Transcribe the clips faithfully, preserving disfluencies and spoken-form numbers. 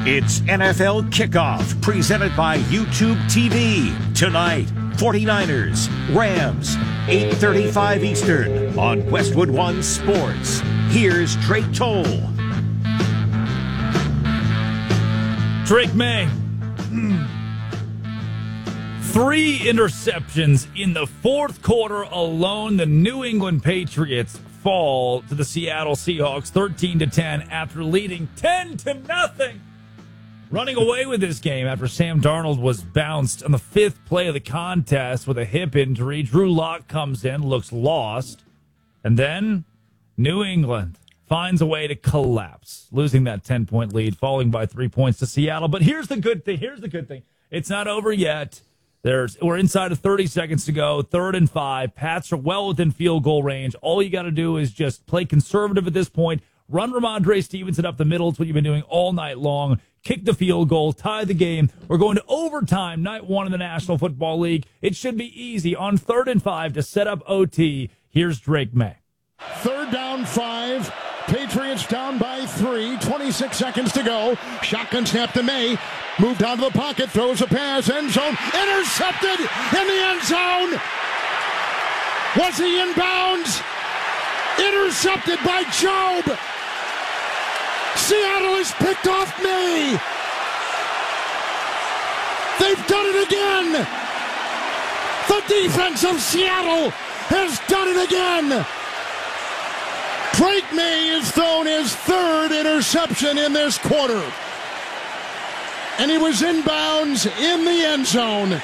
It's N F L Kickoff, presented by YouTube T V. Tonight, 49ers, Rams, eight thirty-five Eastern on Westwood One Sports. Here's Drake Toll. Drake May. Three interceptions in the fourth quarter alone. The New England Patriots fall to the Seattle Seahawks thirteen to ten after leading ten to nothing. Running away with this game after Sam Darnold was bounced on the fifth play of the contest with a hip injury. Drew Lock comes in, looks lost. And then New England finds a way to collapse, losing that ten-point lead, falling by three points to Seattle. But here's the good thing. Here's the good thing. It's not over yet. There's We're inside of thirty seconds to go, third and five. Pats are well within field goal range. All you got to do is just play conservative at this point. Run Ramondre Stevenson up the middle. It's what you've been doing all night long. Kick the field goal, tie the game. We're going to overtime, night one in the National Football League. It should be easy on third and five to set up O T. Here's Drake May. Third down, five. Patriots down by three. twenty-six seconds to go. Shotgun snap to May. Moved out of the pocket. Throws a pass. End zone. Intercepted in the end zone. Was he in bounds? Intercepted by Jobe. Seattle has picked off May. They've done it again. The defense of Seattle has done it again. Drake May has thrown his third interception in this quarter. And he was inbounds in the end zone.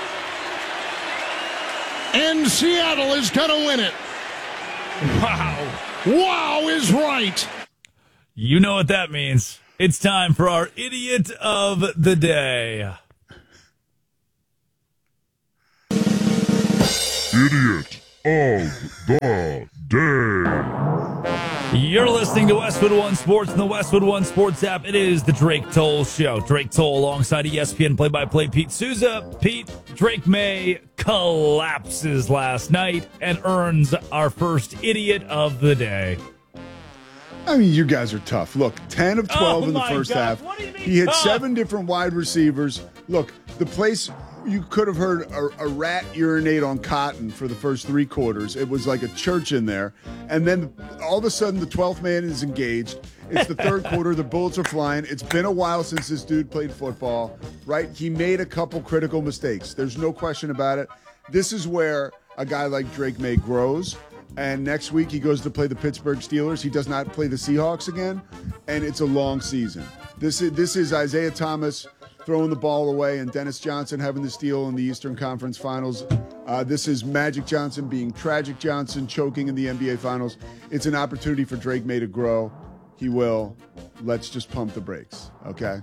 And Seattle is going to win it. Wow. Wow is right. You know what that means. It's time for our Idiot of the Day. Idiot of the Day. You're listening to Westwood One Sports and the Westwood One Sports app. It is the Drake Toll Show. Drake Toll alongside E S P N play-by-play Pete Souza. Pete, Drake May collapses last night and earns our first Idiot of the Day. I mean, you guys are tough. Look, ten of twelve oh in the my first God. half. What do you mean He had tough? seven different wide receivers. Look, the place, you could have heard a, a rat urinate on cotton for the first three quarters. It was like a church in there. And then all of a sudden, the twelfth man is engaged. It's the third quarter. The bullets are flying. It's been a while since this dude played football, right? He made a couple critical mistakes. There's no question about it. This is where a guy like Drake May grows. And next week he goes to play the Pittsburgh Steelers. He does not play the Seahawks again, and it's a long season. This is this is Isaiah Thomas throwing the ball away and Dennis Johnson having the steal in the Eastern Conference Finals. Uh, this is Magic Johnson being Tragic Johnson, choking in the N B A Finals. It's an opportunity for Drake May to grow. He will. Let's just pump the brakes, okay?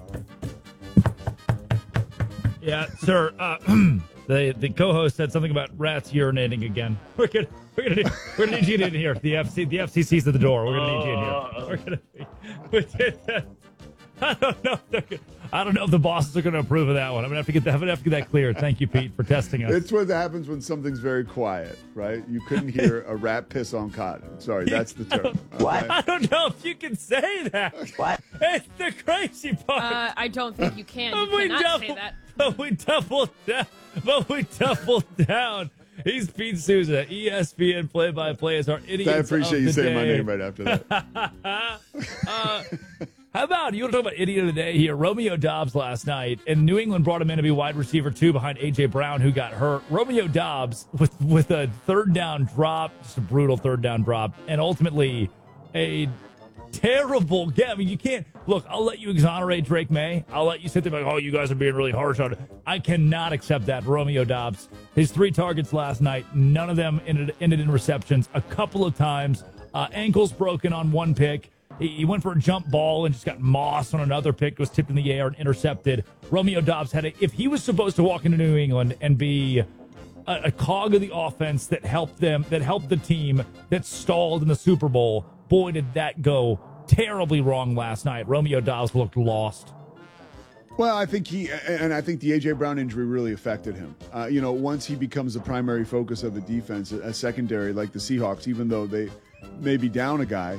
Yeah, sir. Uh, the the co-host said something about rats urinating again. We're gonna we're gonna need, we're gonna need you in here. The F C the F C C's at the door. We're gonna need you in here. We're gonna. Be, I don't know. If they're gonna, I don't know if the bosses are going to approve of that one. I'm gonna have to get that. I'm gonna have to get that clear. Thank you, Pete, for testing us. It's what happens when something's very quiet, right? You couldn't hear a rat piss on cotton. Sorry, that's the term. What? I don't know if you can say that. What? It's the crazy part. Uh, I don't think you can. You But we cannot double, say that. But we doubled down. But we doubled down. He's Pete Souza, E S P N play-by-play is our idiot. I appreciate you saying my name right after that. uh, how about, you want to talk about idiot of the day here? Romeo Doubs last night, and New England brought him in to be wide receiver two behind A J. Brown, who got hurt. Romeo Doubs with, with a third down drop, just a brutal third down drop, and ultimately a terrible game. I mean, you can't, look, I'll let you exonerate Drake May. I'll let you sit there like, oh, you guys are being really harsh on it. I cannot accept that. Romeo Doubs, his three targets last night, none of them ended, ended in receptions. A couple of times, uh, ankles broken on one pick. He, he went for a jump ball and just got mossed on another pick, was tipped in the air and intercepted. Romeo Doubs had a, if he was supposed to walk into New England and be a, a cog of the offense that helped them, that helped the team that stalled in the Super Bowl, boy, did that go terribly wrong last night. Romeo Doubs looked lost. Well, I think he, and I think the A J. Brown injury really affected him. Uh, you know, once he becomes the primary focus of the defense, a secondary like the Seahawks, even though they may be down a guy,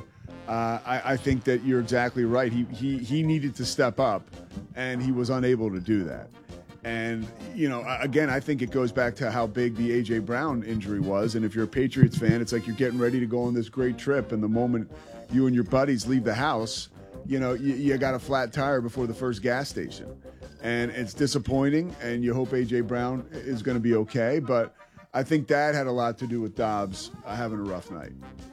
Uh, I, I think that you're exactly right. He, he he needed to step up, and he was unable to do that. And, you know, again, I think it goes back to how big the A J. Brown injury was. And if you're a Patriots fan, it's like you're getting ready to go on this great trip. And the moment you and your buddies leave the house, you know, you, you got a flat tire before the first gas station. And it's disappointing, and you hope A J. Brown is going to be okay. But I think that had a lot to do with Dobbs uh, having a rough night.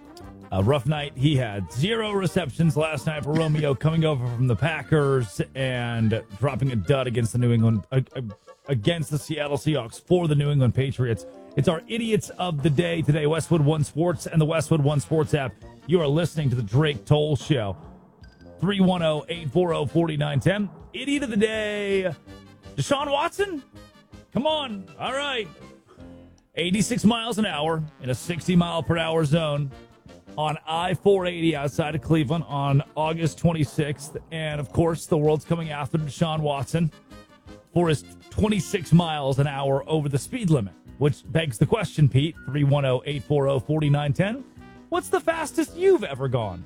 A rough night. He had zero receptions last night for Romeo, coming over from the Packers and dropping a dud against the New England uh, against the Seattle Seahawks for the New England Patriots. It's our idiots of the day today. Westwood One Sports and the Westwood One Sports app. You are listening to the Drake Toll Show. three one zero, eight four zero, four nine one zero. Idiot of the day. Deshaun Watson. Come on. All right. eighty-six miles an hour in a sixty mile per hour zone on I four eighty outside of Cleveland on August twenty-sixth. And, of course, the world's coming after Deshaun Watson for his twenty-six miles an hour over the speed limit, which begs the question, Pete, three one zero, eight four zero, four nine one zero. What's the fastest you've ever gone?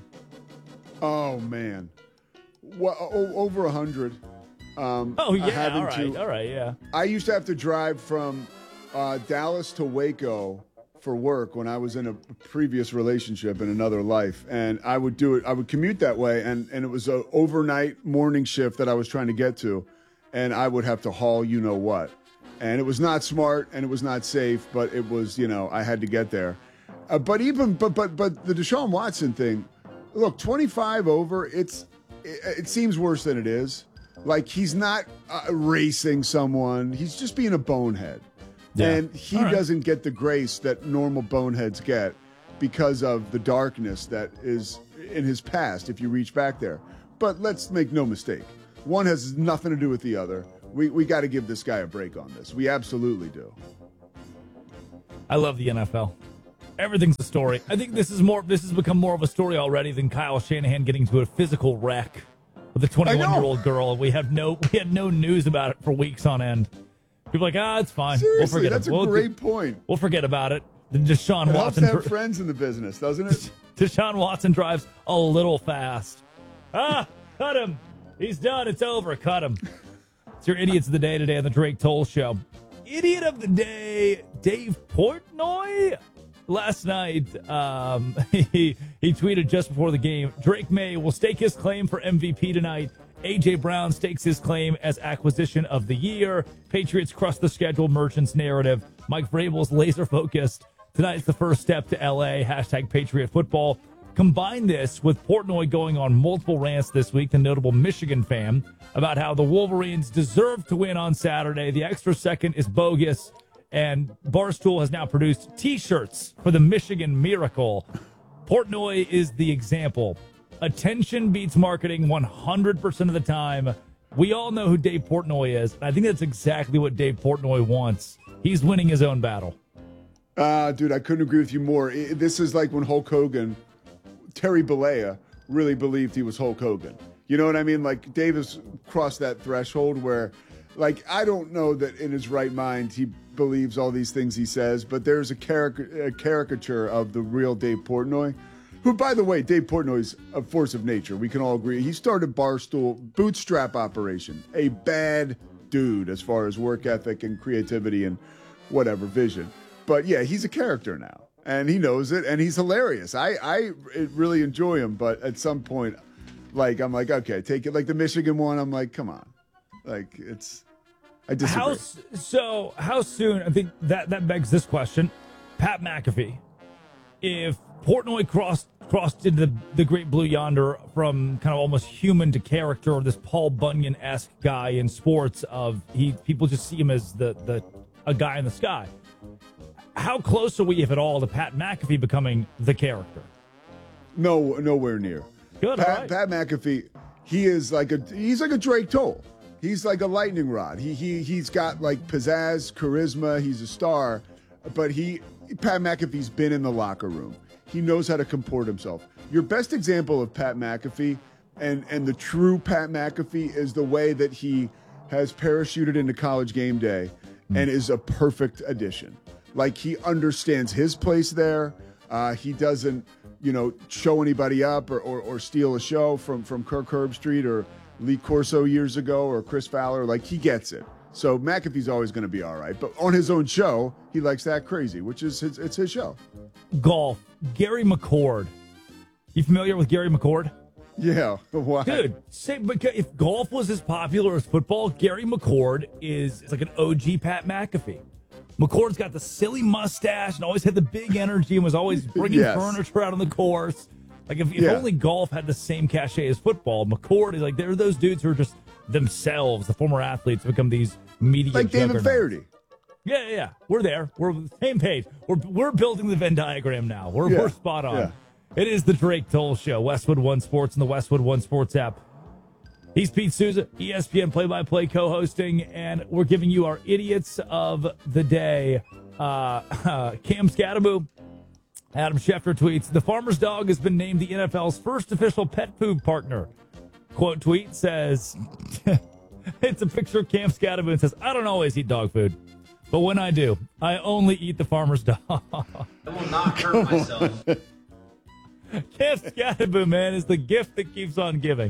Oh, man. Well, o- over one hundred. Um, Oh, yeah, having all right, to- all right, yeah. I used to have to drive from uh, Dallas to Waco for work when I was in a previous relationship in another life, and I would do it. I would commute that way, and, and it was an overnight morning shift that I was trying to get to, and I would have to haul you know what, and it was not smart and it was not safe, but it was, you know, I had to get there. Uh, but even but but but the Deshaun Watson thing, look, twenty-five over, it's it, it seems worse than it is. Like, he's not uh, racing someone; he's just being a bonehead. Yeah. And he All right. doesn't get the grace that normal boneheads get because of the darkness that is in his past, if you reach back there. But let's make no mistake. One has nothing to do with the other. We we got to give this guy a break on this. We absolutely do. I love the N F L. Everything's a story. I think this is more. This has become more of a story already than Kyle Shanahan getting to a physical wreck with a twenty-one-year-old girl. We have no. We had no news about it for weeks on end. People are like, ah, it's fine. Seriously, we'll forget that's it. a We'll, great point. We'll forget about it. The Deshaun It helps Watson. to have friends in the business, doesn't it? Deshaun Watson drives a little fast. Ah, cut him. He's done. It's over. Cut him. It's your idiots of the day today on the Drake Toll Show. Idiot of the day, Dave Portnoy. Last night, um, he he tweeted just before the game, Drake May will stake his claim for M V P tonight. A J. Brown stakes his claim as acquisition of the year. Patriots crush the schedule merchants narrative. Mike Vrabel's laser focused. Tonight's the first step to L A. Hashtag Patriot football. Combine this with Portnoy going on multiple rants this week, the notable Michigan fan, about how the Wolverines deserve to win on Saturday. The extra second is bogus. And Barstool has now produced T-shirts for the Michigan Miracle. Portnoy is the example. Attention beats marketing one hundred percent of the time. We all know who Dave Portnoy is. And I think that's exactly what Dave Portnoy wants. He's winning his own battle. Uh, dude, I couldn't agree with you more. I- This is like when Hulk Hogan, Terry Bollea, really believed he was Hulk Hogan. You know what I mean? Like, Davis crossed that threshold where, like, I don't know that in his right mind he believes all these things he says, but there's a, caric- a caricature of the real Dave Portnoy, who, by the way, Dave Portnoy's a force of nature. We can all agree. He started Barstool, bootstrap operation, a bad dude as far as work ethic and creativity and whatever vision. But yeah, he's a character now, and he knows it, and he's hilarious. I, I really enjoy him, but at some point, like, I'm like, okay, take it. Like the Michigan one, I'm like, come on. Like, it's, I disagree. How, s- so, how soon, I think that, that begs this question. Pat McAfee, if Portnoy crossed crossed into the, the great blue yonder from kind of almost human to character, or this Paul Bunyan-esque guy in sports of he people just see him as the, the a guy in the sky. How close are we, if at all, to Pat McAfee becoming the character? No, nowhere near. Good, Pat, all right. Pat McAfee, he is like a he's like a Drake Toll. He's like a lightning rod. He he he's got like pizzazz, charisma. He's a star, but he Pat McAfee's been in the locker room. He knows how to comport himself. Your best example of Pat McAfee and and the true Pat McAfee is the way that he has parachuted into College Game Day and is a perfect addition. Like, he understands his place there. Uh, he doesn't you know, show anybody up or, or, or steal a show from, from Kirk Herbstreit or Lee Corso years ago or Chris Fowler. Like, he gets it. So McAfee's always going to be all right. But on his own show, he likes to act crazy, which is his, it's his show. Golf. Gary McCord. You familiar with Gary McCord? Yeah. Why? Dude, say, because if golf was as popular as football, Gary McCord is, is like an O G Pat McAfee. McCord's got the silly mustache and always had the big energy and was always bringing Yes. furniture out on the course. Like, if, if Yeah. only golf had the same cachet as football, McCord is like, there are those dudes who are just themselves, the former athletes, become these media Like David juggernauts. Faherty. Yeah, yeah, yeah. We're there. We're on the same page. We're we're building the Venn diagram now. We're Yeah. we're spot on. Yeah. It is the Drake Toll Show, Westwood One Sports and the Westwood One Sports app. He's Pete Souza, E S P N play-by-play co-hosting, and we're giving you our idiots of the day. Uh, uh, Cam Scatterbo, Adam Schefter tweets, the farmer's dog has been named the N F L's first official pet food partner. Quote tweet says, it's a picture of Cam Scatterbo and says, I don't always eat dog food, but when I do, I only eat the farmer's dog. I will not hurt myself. Cam Scatterbo, man, is the gift that keeps on giving.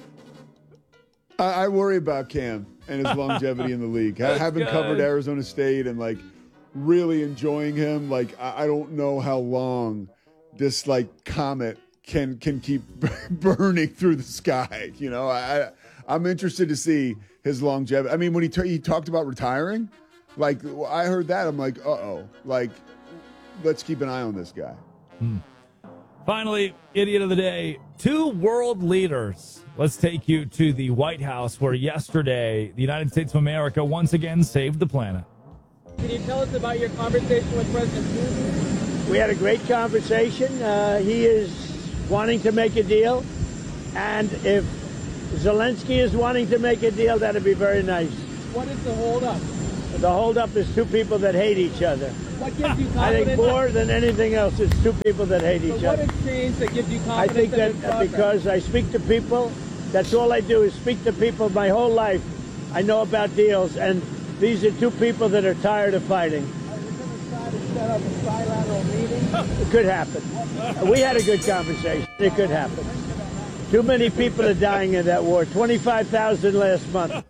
I, I worry about Cam and his longevity in the league. I haven't good. covered Arizona State and, like, really enjoying him. Like, I, I don't know how long this, like, comet can can keep burning through the sky. You know, I I'm interested to see his longevity. I mean, when he t- he talked about retiring, like, I heard that, I'm like, uh oh, like, let's keep an eye on this guy. Hmm. Finally, idiot of the day, two world leaders. Let's take you to the White House, where yesterday the United States of America once again saved the planet. Can you tell us about your conversation with President Putin? We had a great conversation. Uh, he is wanting to make a deal, and if Zelensky is wanting to make a deal, that'd be very nice. What is the holdup? The holdup is two people that hate each other. What gives you confidence? I think more than anything else, it's two people that hate so each what other. has changed that gives you I confidence? think that in this process? because I speak to people, that's all I do is speak to people my whole life. I know about deals, and these are two people that are tired of fighting. Are you going to try to set up a trilateral meeting? It could happen. We had a good conversation. It could happen. Too many people are dying in that war. twenty-five thousand last month.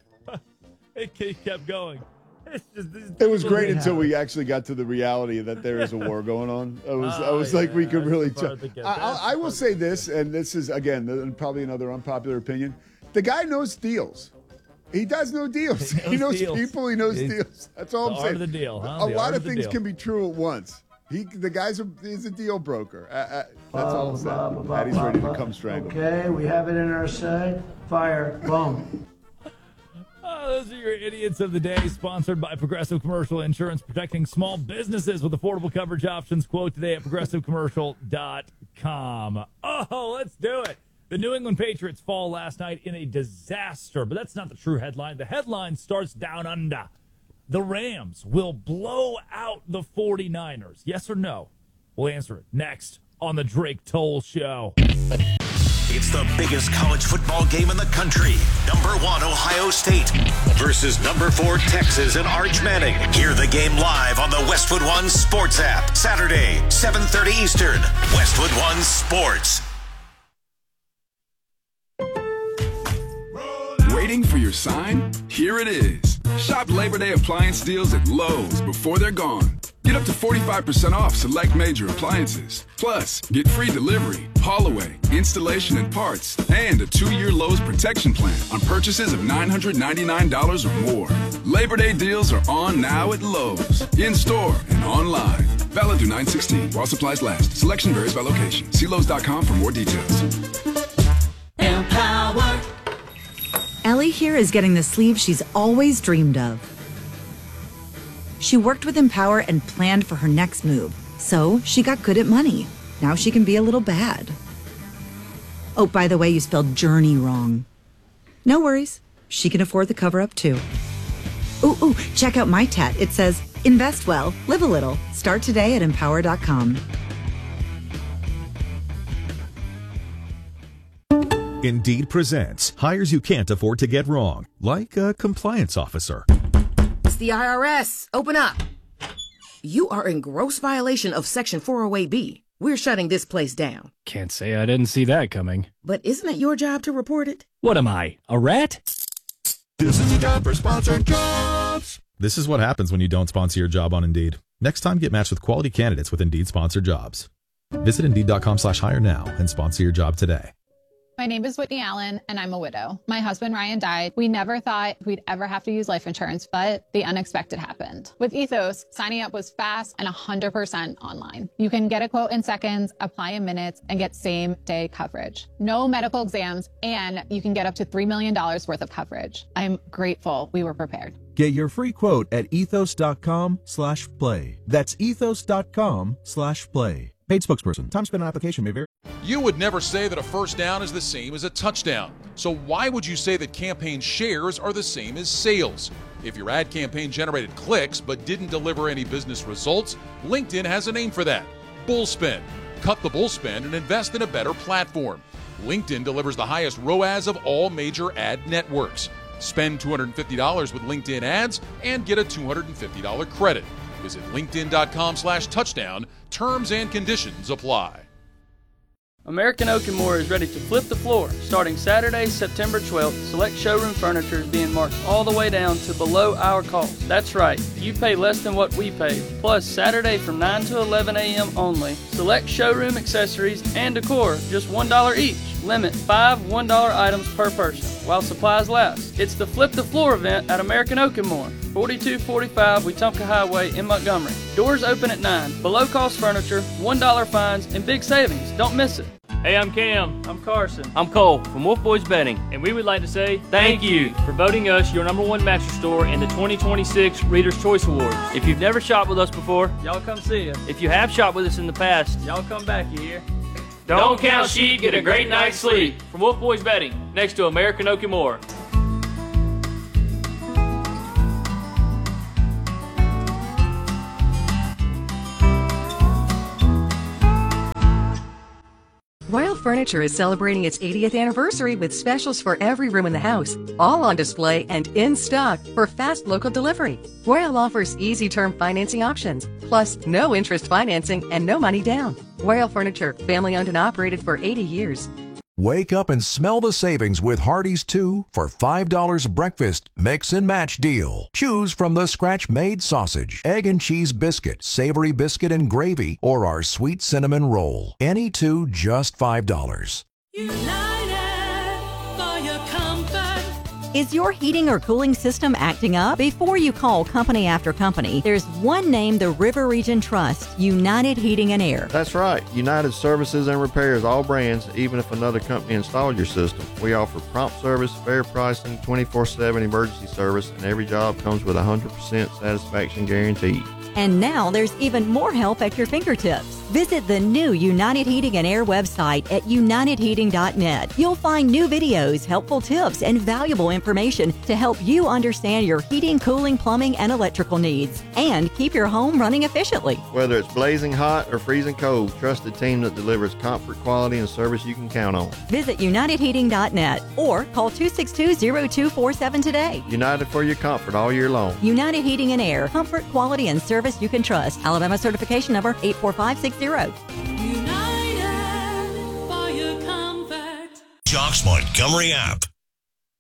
It kept going. It's just, It was great until we actually got to the reality that there is a war going on. I was, I Oh, was like, yeah, we could that's really. the part T- that gets- I, that's I, I the will part say this, and this is again th- probably another unpopular opinion. The guy knows deals. He does know deals. He He knows knows, deals. people. He knows He's- deals. That's all the I'm art saying. of the deal, huh? A The lot art of of the things deal. can be true at once. He, the guy's a, he's a deal broker. Uh, uh, that's all I'm saying. Patty's ready to come strangle. Okay, we have it in our side. Fire. Boom. Oh, those are your idiots of the day, sponsored by Progressive Commercial Insurance, protecting small businesses with affordable coverage options. Quote today at progressive commercial dot com. Oh, let's do it. The New England Patriots fall last night in a disaster, but that's not the true headline. The headline starts down under. The Rams will blow out the forty-niners. Yes or no? We'll answer it next on the Drake Toll Show. It's the biggest college football game in the country. Number one, Ohio State versus number four, Texas and Arch Manning. Hear the game live on the Westwood One Sports app. Saturday, seven thirty Eastern. Westwood One Sports. Waiting for your sign? Here it is. Shop Labor Day appliance deals at Lowe's before they're gone. Get up to forty-five percent off select major appliances. Plus, get free delivery, haul away, installation and parts, and a two-year Lowe's protection plan on purchases of nine hundred ninety-nine dollars or more. Labor Day deals are on now at Lowe's, in-store and online. Valid through nine sixteen while supplies last. Selection varies by location. See Lowe's dot com for more details. Empower. Ellie here is getting the sleeve she's always dreamed of. She worked with Empower and planned for her next move, so she got good at money. Now she can be a little bad. Oh, by the way, you spelled journey wrong. No worries. She can afford the cover-up, too. Ooh, ooh, check out my tat. It says, invest well, live a little. Start today at empower dot com. Indeed presents hires you can't afford to get wrong, like a compliance officer. It's the I R S. Open up. You are in gross violation of Section four oh eight B. we're shutting this place down. Can't say I didn't see that coming. But isn't it your job to report it? What am I, a rat? This is the time for sponsored jobs. This is what happens when you don't sponsor your job on Indeed. Next time, get matched with quality candidates with Indeed sponsored jobs. Visit Indeed.com slash hire now and sponsor your job today. My name is Whitney Allen, and I'm a widow. My husband, Ryan, died. We never thought we'd ever have to use life insurance, but the unexpected happened. With Ethos, signing up was fast and one hundred percent online. You can get a quote in seconds, apply in minutes, and get same-day coverage. No medical exams, and you can get up to three million dollars worth of coverage. I'm grateful we were prepared. Get your free quote at ethos.com slash play. That's ethos.com slash play. Paid spokesperson. Time spent on application may vary. You would never say that a first down is the same as a touchdown. So why would you say that campaign shares are the same as sales? If your ad campaign generated clicks but didn't deliver any business results, LinkedIn has a name for that: bullspend. Cut the bullspend and invest in a better platform. LinkedIn delivers the highest R O A S of all major ad networks. Spend two hundred fifty dollars with LinkedIn ads and get a two hundred fifty dollars credit. Visit linkedin.com slash touchdown. Terms and conditions apply. American Oak and More is ready to flip the floor. Starting Saturday, September twelfth, select showroom furniture is being marked all the way down to below our cost. That's right, you pay less than what we pay. Plus, Saturday from nine to eleven a.m. only, select showroom accessories and decor, just one dollar each. Limit five one dollar items per person while supplies last. It's the Flip the Floor event at American Oak and More, forty-two forty-five Wetumpka Highway in Montgomery. Doors open at nine. Below cost furniture, one dollar fines, and big savings. Don't miss it. Hey, I'm Cam. I'm Carson. I'm Cole from Wolf Boys Betting, and we would like to say thank you for voting us your number one mattress store in the twenty twenty-six Reader's Choice Awards. If you've never shopped with us before, y'all come see us. If you have shopped with us in the past, y'all come back, you hear? Don't, Don't count sheep, get a great night's sleep. From Wolf Boys Betting, next to American Oak and More. Royal Furniture is celebrating its eightieth anniversary with specials for every room in the house, all on display and in stock for fast local delivery. Royal offers easy term financing options, plus no interest financing and no money down. Royal Furniture, family owned and operated for eighty years. Wake up and smell the savings with Hardee's two for five dollars breakfast mix and match deal. Choose from the scratch-made sausage, egg and cheese biscuit, savory biscuit and gravy, or our sweet cinnamon roll. Any two just five dollars. Is your heating or cooling system acting up? Before you call company after company, there's one name the River Region trusts: United Heating and Air. That's right. United services and repairs all brands, even if another company installed your system. We offer prompt service, fair pricing, twenty-four seven emergency service, and every job comes with a one hundred percent satisfaction guarantee. And now there's even more help at your fingertips. Visit the new United Heating and Air website at united heating dot net. You'll find new videos, helpful tips, and valuable information to help you understand your heating, cooling, plumbing, and electrical needs, and keep your home running efficiently. Whether it's blazing hot or freezing cold, trust the team that delivers comfort, quality, and service you can count on. Visit united heating dot net or call two six two, zero two four seven today. United for your comfort all year long. United Heating and Air, comfort, quality, and service you can trust. Alabama certification number eight four five six zero. Jock's Montgomery app.